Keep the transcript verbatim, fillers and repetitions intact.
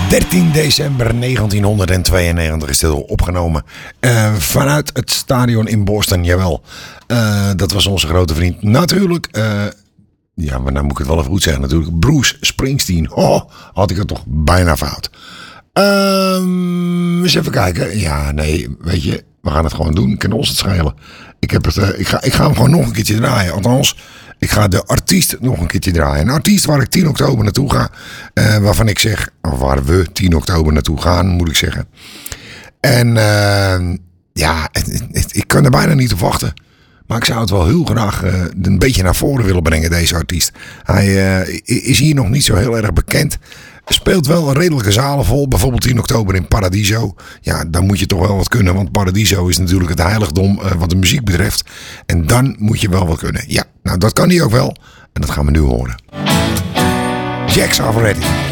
dertien december negentienhonderdtweeënnegentig is dit al opgenomen. Uh, vanuit het stadion in Boston, jawel. Uh, dat was onze grote vriend. Natuurlijk, uh, ja, maar nou moet ik het wel even goed zeggen natuurlijk. Bruce Springsteen. Oh, had ik het toch bijna fout. Um, eens even kijken. Ja, nee, weet je, we gaan het gewoon doen. Kan ons het schelen. Ik, heb het, uh, ik, ga, ik ga hem gewoon nog een keertje draaien. Althans, ik ga de artiest nog een keertje draaien. Een artiest waar ik tien oktober naartoe ga. Uh, waarvan ik zeg, of waar we tien oktober naartoe gaan, moet ik zeggen. En uh, ja, het, het, het, ik kan er bijna niet op wachten. Maar ik zou het wel heel graag uh, een beetje naar voren willen brengen, deze artiest. Hij uh, is hier nog niet zo heel erg bekend. Speelt wel een redelijke zalen vol. Bijvoorbeeld tien oktober in Paradiso. Ja, dan moet je toch wel wat kunnen. Want Paradiso is natuurlijk het heiligdom uh, wat de muziek betreft. En dan moet je wel wat kunnen. Ja, nou dat kan hij ook wel. En dat gaan we nu horen. Jack Savvaretti.